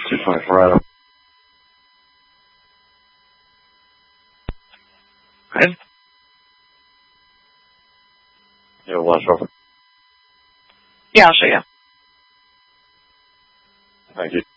224 Adam. Good. You have a lunch over? Yeah, I'll show you. Thank you.